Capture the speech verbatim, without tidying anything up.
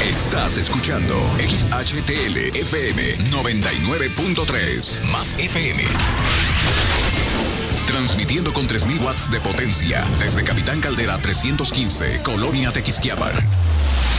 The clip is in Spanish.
Estás escuchando X H T L F M noventa y nueve punto tres más F M. Transmitiendo con tres mil watts de potencia desde Capitán Caldera trescientos quince, Colonia Tequisquiapan.